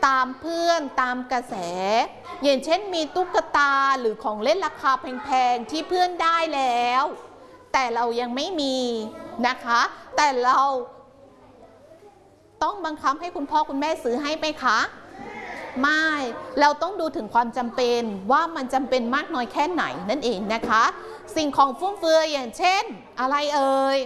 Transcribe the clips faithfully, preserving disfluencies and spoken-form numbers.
ตามเพื่อนตามกระแสอย่างเช่นมีตุ๊กตาหรือของเล่นราคาแพงๆที่เพื่อนได้แล้วแต่เรายังไม่มีนะคะแต่เราต้องบังคับให้คุณพ่อคุณแม่ซื้อให้ไหมคะไม่เราต้องดูถึงความจำเป็นว่ามันจำเป็นมากน้อยแค่ไหนนั่นเองนะคะสิ่งของฟุ่มเฟือยอย่างเช่นอะไรเอ่ย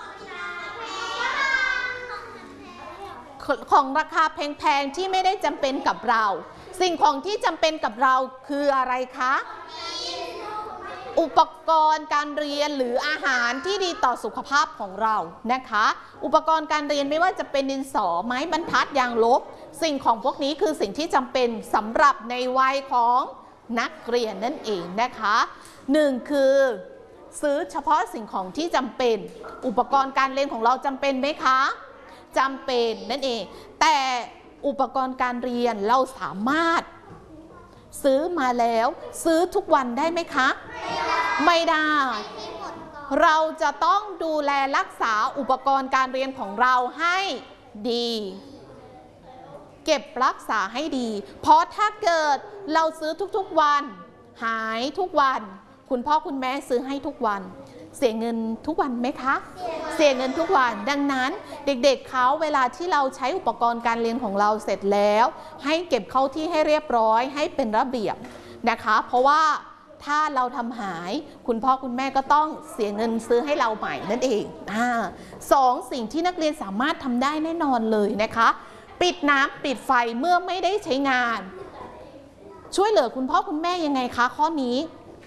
ของราคาแพงๆที่ไม่ได้จำเป็นกับเราสิ่งของที่จำเป็นกับเราคืออะไรคะอุปกรณ์การเรียนหรืออาหารที่ดีต่อสุขภาพของเรานะคะอุปกรณ์การเรียนไม่ว่าจะเป็นดินสอไม้บรรทัดยางลบสิ่งของพวกนี้คือสิ่งที่จำเป็นสำหรับในวัยของนักเรียนนั่นเองนะคะหนึ่งคือซื้อเฉพาะสิ่งของที่จำเป็นอุปกรณ์การเรียนของเราจำเป็นไหมคะจำเป็นนั่นเองแต่อุปกรณ์การเรียนเราสามารถซื้อมาแล้วซื้อทุกวันได้ไหมคะไม่ได้เราจะต้องดูแลรักษาอุปกรณ์การเรียนของเราให้ดีเก็บรักษาให้ดีเพราะถ้าเกิดเราซื้อทุกๆวันหายทุกวันคุณพ่อคุณแม่ซื้อให้ทุกวันเสียเงินทุกวันไหมคะเสียเงินทุกวันดังนั้นเด็กๆเขาเวลาที่เราใช้อุปกรณ์การเรียนของเราเสร็จแล้วให้เก็บเข้าที่ให้เรียบร้อยให้เป็นระเบียบนะคะเพราะว่าถ้าเราทำหายคุณพ่อคุณแม่ก็ต้องเสียเงินซื้อให้เราใหม่นั่นเองอ่าสองสิ่งที่นักเรียนสามารถทำได้แน่นอนเลยนะคะปิดน้ำปิดไฟเมื่อไม่ได้ใช้งานช่วยเหลือคุณพ่อคุณแม่ยังไงคะข้อนี้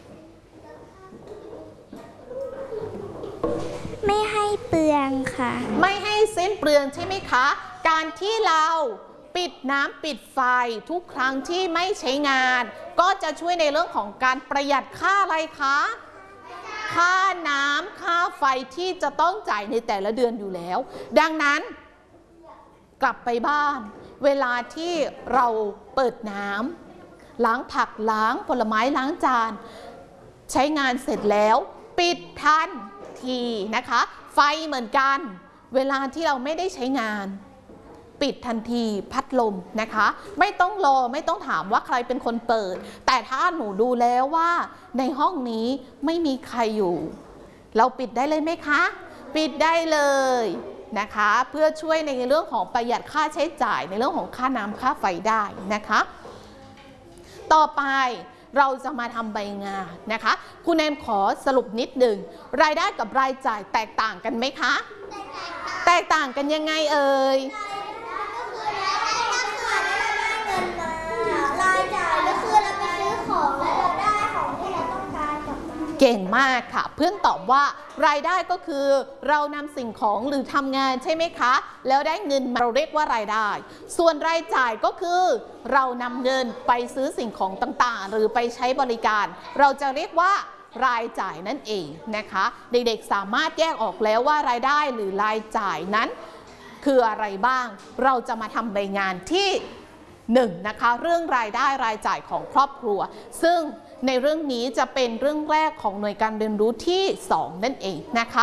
ไม่ให้เปลืองค่ะไม่ให้สิ้นเปลืองใช่ไหมคะการที่เราปิดน้ำปิดไฟทุกครั้งที่ไม่ใช้งานก็จะช่วยในเรื่องของการประหยัดค่าอะไรคะค่าน้ำค่าไฟที่จะต้องจ่ายในแต่ละเดือนอยู่แล้วดังนั้นกลับไปบ้านเวลาที่เราเปิดน้ำล้างผักล้างผลไม้ล้างจานใช้งานเสร็จแล้วปิดทันทีนะคะไฟเหมือนกันเวลาที่เราไม่ได้ใช้งานปิดทันทีพัดลมนะคะไม่ต้องรอไม่ต้องถามว่าใครเป็นคนเปิดแต่ถ้าหนูดูแล้วว่าในห้องนี้ไม่มีใครอยู่เราปิดได้เลยไหมคะปิดได้เลยนะคะเพื่อช่วยในเรื่องของประหยัดค่าใช้จ่ายในเรื่องของค่าน้ำค่าไฟได้นะคะต่อไปเราจะมาทำใบงานนะคะคุณแนนขอสรุปนิดหนึ่งรายได้กับรายจ่ายแตกต่างกันไหมคะแตกต่างกันยังไงเอ่ยรายจ่ายก็คือเราไปซื้อของแล้วเราได้ของที่เราต้องการกลับมาเก่งมากค่ะเพื่อนตอบว่ารายได้ก็คือเรานำสิ่งของหรือทำงานใช่ไหมคะแล้วได้เงินมาเราเรียกว่ารายได้ส่วนรายจ่ายก็คือเรานำเงินไปซื้อสิ่งของต่างๆหรือไปใช้บริการเราจะเรียกว่ารายจ่ายนั่นเองนะคะเด็กๆสามารถแยกออกแล้วว่ารายได้หรือรายจ่ายนั้นคืออะไรบ้างเราจะมาทำใบงานที่หนึ่งนะคะเรื่องรายได้รายจ่ายของครอบครัวซึ่งในเรื่องนี้จะเป็นเรื่องแรกของหน่วยการเรียนรู้ที่สองนั่นเองนะคะ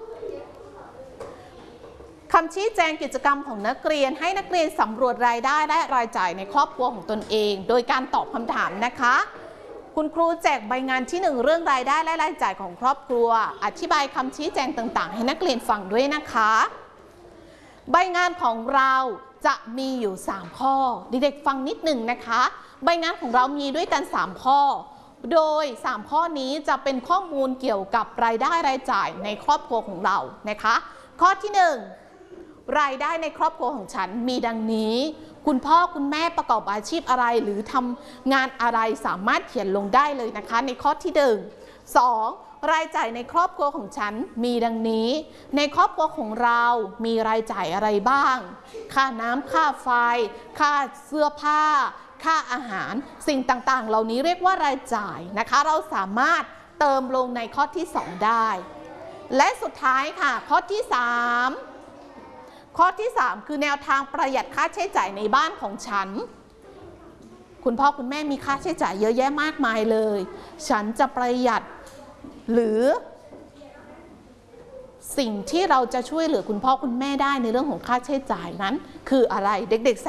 คำชี้แจงกิจกรรมของนักเรียนให้นักเรียนสำรวจรายได้และรายจ่ายในครอบครัวของตนเองโดยการตอบคำถามนะคะคุณครูแจกใบงานที่หนึ่งเรื่องรายได้และรายจ่ายของครอบครัวอธิบายคำชี้แจงต่างๆให้นักเรียนฟังด้วยนะคะใบงานของเราจะมีอยู่สามข้อเด็กๆฟังนิดหนึ่งนะคะใบงานของเรามีด้วยกันสามข้อโดยสามข้อนี้จะเป็นข้อมูลเกี่ยวกับรายได้รายจ่ายในครอบครัวของเรานะคะข้อที่หนึ่งรายได้ในครอบครัวของฉันมีดังนี้คุณพ่อคุณแม่ประกอบอาชีพอะไรหรือทำงานอะไรสามารถเขียนลงได้เลยนะคะในข้อที่หนึ่ง สองรายจ่ายในครอบครัวของฉันมีดังนี้ในครอบครัวของเรามีรายจ่ายอะไรบ้างค่าน้ำค่าไฟค่าเสื้อผ้าค่าอาหารสิ่งต่างๆเหล่านี้เรียกว่ารายจ่ายนะคะเราสามารถเติมลงในข้อที่สองได้และสุดท้ายค่ะข้อที่สามข้อที่สามคือแนวทางประหยัดค่าใช้จ่ายในบ้านของฉันคุณพ่อคุณแม่มีค่าใช้จ่ายเยอะแยะมากมายเลยฉันจะประหยัดหรือสิ่งที่เราจะช่วยเหลือคุณพ่อคุณแม่ได้ในเรื่องของค่าใช้จ่ายนั้นคืออะไรเด็กๆ